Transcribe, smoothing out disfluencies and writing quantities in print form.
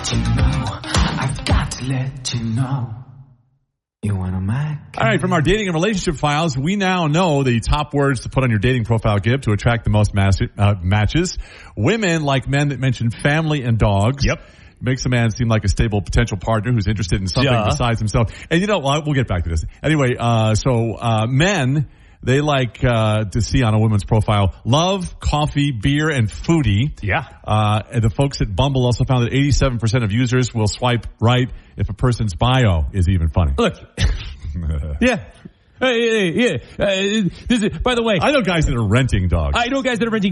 All right, from our dating and relationship files, we now know the top words to put on your dating profile, Gib, to attract the most matches. Women like men that mention family and dogs. Yep. Makes a man seem like a stable potential partner who's interested in something besides himself. And you know what? We'll get back to this. Anyway, men, they like to see on a woman's profile love, coffee, beer, and foodie. Yeah. And the folks at Bumble also found that 87% of users will swipe right if a person's bio is even funny. Look. Yeah. This is, by the way, I know guys that are renting dogs. I know guys that are renting